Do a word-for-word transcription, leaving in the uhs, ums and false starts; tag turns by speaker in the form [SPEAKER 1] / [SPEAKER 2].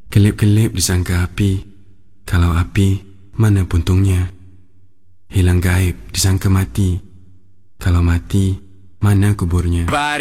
[SPEAKER 1] Kelip-kelip disangka api, kalau api, mana puntungnya? Hilang gaib disangka mati, kalau mati, mana kuburnya?